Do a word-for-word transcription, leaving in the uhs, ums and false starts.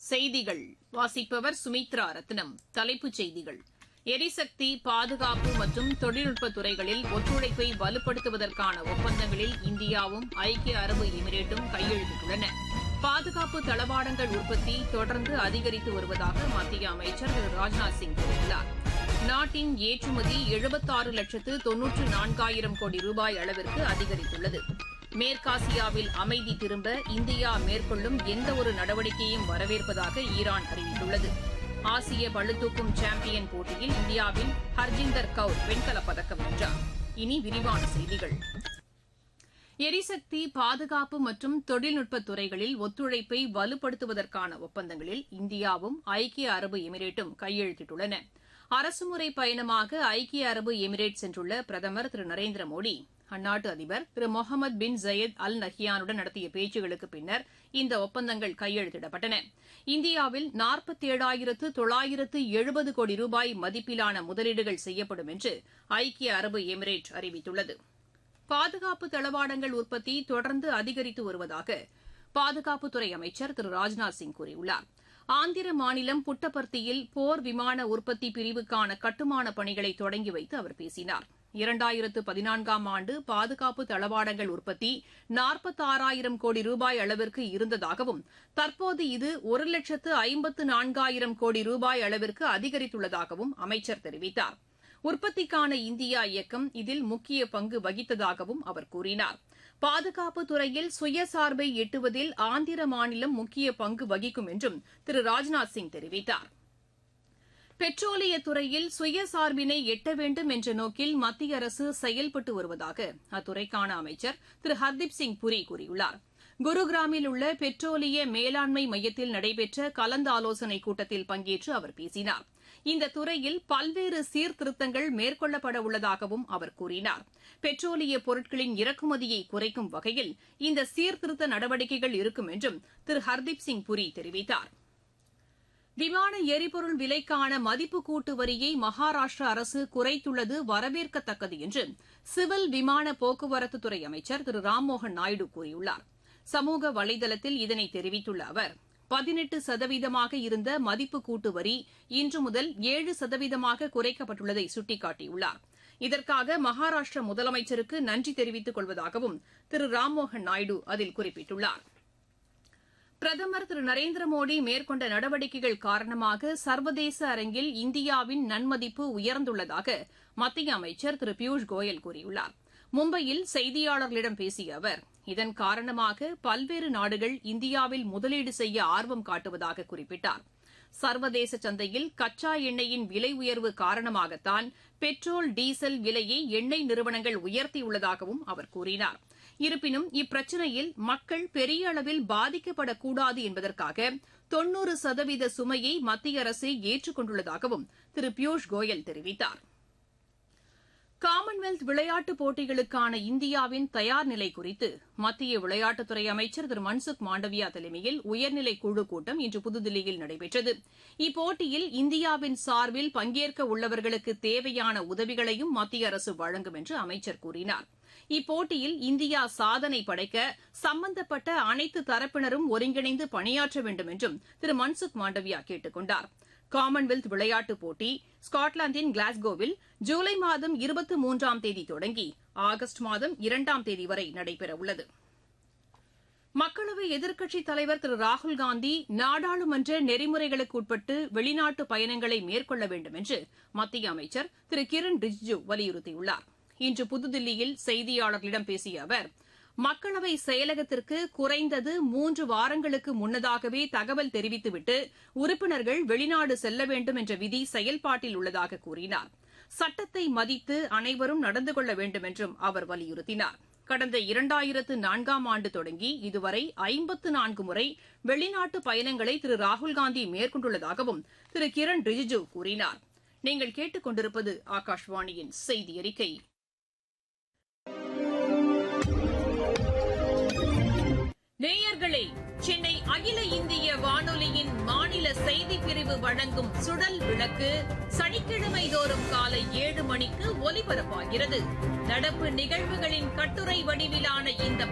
செய்திகள் வாசிப்பவர் சுமித்ரா ரத்னம். தலைப்புச் செய்திகள்: எரிசக்தி, பாதுகாப்பு மற்றும் தொழில்நுட்பத் துறைகளில் ஒத்துழைப்பை வலுப்படுத்துவதற்கான ஒப்பந்தங்களில் இந்தியாவும் ஐக்கிய அரபு எமிரேட்டும் கையெழுத்திட்டுள்ளன. பாதுகாப்பு தளவாடங்கள் உற்பத்தி தொடர்ந்து அதிகரித்து வருவதாக மத்திய அமைச்சர் திரு ராஜ்நாத் சிங் கூறியுள்ளார். நாட்டின் ஏற்றுமதி எழுபத்தாறு லட்சத்து தொன்னூற்று நான்காயிரம் கோடி ரூபாய் அளவிற்கு அதிகரித்துள்ளது. மேற்காசியாவில் அமைதி திரும்ப இந்தியா மேற்கொள்ளும் எந்தவொரு நடவடிக்கையும் வரவேற்பதாக ஈரான் அறிவித்துள்ளது. ஆசிய பளுதூக்கும் சாம்பியன் போட்டியில் இந்தியாவின் ஹர்ஜிந்தர் கவுர் வெண்கலப் பதக்கம் வென்றார். இனி விரிவான செய்திகள். எரிசக்தி, பாதுகாப்பு மற்றும் தொழில்நுட்பத் துறைகளில் ஒத்துழைப்பை வலுப்படுத்துவதற்கான ஒப்பந்தங்களில் இந்தியாவும் ஐக்கிய அரபு எமிரேட்டும் கையெழுத்திட்டுள்ளன. அரசுமுறை பயணமாக ஐக்கிய அரபு எமிரேட் சென்றுள்ள பிரதமர் திரு நரேந்திர மோடி அந்நாட்டு அதிபர் திரு முகமது பின் ஜயத் அல் நஹ்யானுடன் நடத்திய பேச்சுகளுக்கு பின்னர் இந்த ஒப்பந்தங்கள் கையெழுத்திடப்பட்டன. இந்தியாவில் நாற்பத்தேழாயிரத்து தொள்ளாயிரத்து எழுபது கோடி ரூபாய் மதிப்பிலான முதலீடுகள் செய்யப்படும் என்று ஐக்கிய அரபு எமிரேட் அறிவித்துள்ளது. பாதுகாப்பு தளவாடங்கள் உற்பத்தி தொடர்ந்து அதிகரித்து வருவதாக பாதுகாப்புத்துறை அமைச்சர் திரு ராஜ்நாத் சிங் கூறியுள்ளார். ஆந்திர மாநிலம் புட்டபர்த்தியில் போர் விமான உற்பத்தி பிரிவுக்கான கட்டுமான பணிகளை தொடங்கி வைத்து அவர் பேசினார். இரண்டாயிரத்து பதினான்காம் ஆண்டு பாதுகாப்பு தளவாடங்கள் உற்பத்தி நாற்பத்தாறாயிரம் கோடி ரூபாய் அளவிற்கு இருந்ததாகவும் தற்போது இது ஒரு லட்சத்து ஐம்பத்து நான்காயிரம் கோடி ரூபாய் அளவிற்கு அதிகரித்துள்ளதாகவும் அமைச்சர் தெரிவித்தார். உற்பத்திக்கான இந்தியா இயக்கம் இதில் முக்கிய பங்கு வகித்ததாகவும் அவர் கூறினார். பாதுகாப்பு துறையில் சுயசார்பை எட்டுவதில் ஆந்திர மாநிலம் முக்கிய பங்கு வகிக்கும் என்றும் திரு ராஜ்நாத் சிங் தெரிவித்தார். பெட்ரோலியத் துறையில் சுயசார்பினை எட்ட வேண்டும் என்ற நோக்கில் மத்திய அரசு செயல்பட்டு வருவதாக அத்துறைக்கான அமைச்சர் திரு ஹர்தீப் சிங் புரி கூறியுள்ளார். குருகிராமில் உள்ள பெட்ரோலிய மேலாண்மை மையத்தில் நடைபெற்ற கலந்தாலோசனைக் கூட்டத்தில் பங்கேற்று அவர் பேசினார். இந்த துறையில் பல்வேறு சீர்திருத்தங்கள் மேற்கொள்ளப்பட உள்ளதாகவும் அவர் கூறினார். பெட்ரோலிய பொருட்களின் இறக்குமதியை குறைக்கும் வகையில் இந்த சீர்திருத்த நடவடிக்கைகள் இருக்கும் என்றும் திரு ஹர்தீப் சிங் புரி தெரிவித்தார். விமான எரிபொருள் விலைக்கான மதிப்பு கூட்டு வரியை மகாராஷ்டிரா அரசு குறைத்துள்ளது வரவேற்கத்தக்கது என்று சிவில் விமான போக்குவரத்துத்துறை அமைச்சர் திரு ராம்மோகன் நாயுடு கூறியுள்ளார். சமூக வலைதளத்தில் இதனை தெரிவித்துள்ள அவர், பதினெட்டு சதவீதமாக இருந்த மதிப்பு கூட்டு வரி இன்று முதல் ஏழு சதவீதமாக குறைக்கப்பட்டுள்ளதை சுட்டிக்காட்டியுள்ளார். இதற்காக மகாராஷ்டிர முதலமைச்சருக்கு நன்றி தெரிவித்துக் கொள்வதாகவும் திரு ராம்மோகன் நாயுடு அதில் குறிப்பிட்டுள்ளார். பிரதமர் திரு நரேந்திர மோடி மேற்கொண்ட நடவடிக்கைகள் காரணமாக சர்வதேச அரங்கில் இந்தியாவின் நன்மதிப்பு உயர்ந்துள்ளதாக மத்திய அமைச்சர் திரு பியூஷ் கோயல் கூறியுள்ளார். மும்பையில் செய்தியாளர்களிடம் பேசிய அவர், இதன் காரணமாக பல்வேறு நாடுகள் இந்தியாவில் முதலீடு செய்ய ஆர்வம் காட்டுவதாக குறிப்பிட்டார். சர்வதேச சந்தையில் கச்சா எண்ணெயின் விலை உயர்வு காரணமாகத்தான் பெட்ரோல், டீசல் விலையை எண்ணெய் நிறுவனங்கள் உயர்த்தியுள்ளதாகவும் அவர் கூறினார். இருப்பினும் இப்பிரச்சினையில் மக்கள் பெரிய அளவில் பாதிக்கப்படக்கூடாது என்பதற்காக தொன்னூறு சதவீத சுமையை மத்திய அரசு ஏற்றுக் கொண்டுள்ளதாகவும் திரு பியூஷ் கோயல் தெரிவித்தார். காமன்வெல்த் விளையாட்டுப் போட்டிகளுக்கான இந்தியாவின் தயார் நிலை குறித்து மத்திய விளையாட்டுத்துறை அமைச்சர் திரு மன்சுக் மாண்டவியா தலைமையில் உயர்நிலைக் குழு கூட்டம் இன்று புதுதில்லியில் நடைபெற்றது. இப்போட்டியில் இந்தியாவின் சார்பில் பங்கேற்க உள்ளவர்களுக்கு தேவையான உதவிகளையும் மத்திய அரசு வழங்கும் என்று அமைச்சர் கூறினார். இப்போட்டியில் இந்தியா சாதனை படைக்க சம்பந்தப்பட்ட அனைத்து தரப்பினரும் ஒருங்கிணைந்து பணியாற்ற வேண்டும் என்றும் திரு மன்சுக் மாண்டவியா கேட்டுக் கொண்டார். காமன்வெல்த் விளையாட்டுப் போட்டி ஸ்காட்லாந்தின் கிளாஸ்கோவில் ஜூலை மாதம் இருபத்தி மூன்றாம் தேதி தொடங்கி ஆகஸ்ட் மாதம் இரண்டாம் தேதி வரை நடைபெறவுள்ளது. மக்களவை எதிர்க்கட்சித் தலைவர் திரு ராகுல்காந்தி நாடாளுமன்ற நெறிமுறைகளுக்கு உட்பட்டு வெளிநாட்டு பயணங்களை மேற்கொள்ள வேண்டும் என்று மத்திய அமைச்சர் திரு கிரண் ரிஜிஜூ வலியுறுத்தியுள்ளார். இன்று புதுதில்லியில் செய்தியாளர்களிடம் பேசிய அவர், மக்களவை செயலகத்திற்கு குறைந்தது மூன்று வாரங்களுக்கு முன்னதாகவே தகவல் தெரிவித்துவிட்டு உறுப்பினர்கள் வெளிநாடு செல்ல வேண்டும் என்ற விதி செயல்பாட்டில் உள்ளதாக கூறினார். சட்டத்தை மதித்து அனைவரும் நடந்து கொள்ள வேண்டும் என்றும் அவர் வலியுறுத்தினார். கடந்த இரண்டாயிரத்து நான்காம் ஆண்டு தொடங்கி இதுவரை ஐம்பத்து நான்கு முறை வெளிநாட்டு பயணங்களை திரு ராகுல்காந்தி மேற்கொண்டுள்ளதாகவும் திரு கிரண் ரிஜிஜூ கூறினார். நீங்கள் கேட்டுக் கொண்டிருப்பது ஆகாஷவாணியின் செய்தி அறிக்கை. நேயர்களே, சென்னை அகில இந்திய வானொலியின் மாநில செய்திப் பிரிவு வழங்கும் சுடல் விளக்கு சனிக்கிழமை தோறும் காலை ஏழு மணிக்கு ஒலிபரப்பாகிறது. நடப்பு நிகழ்வுகளின் கட்டுரை வடிவிலான இந்த